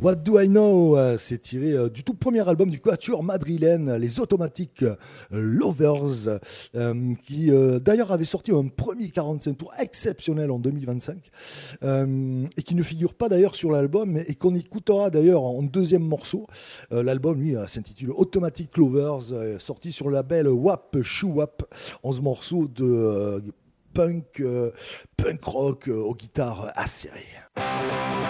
What Do I Know, c'est tiré du tout premier album du quatuor madrilène, les Automatic Lovers, qui d'ailleurs avait sorti un premier 45 tours exceptionnel en 2025, et qui ne figure pas d'ailleurs sur l'album, et qu'on écoutera d'ailleurs en deuxième morceau. L'album, lui, s'intitule Automatic Lovers, sorti sur le label WAP Shoe WAP, 11 morceaux de punk rock aux guitares acérées.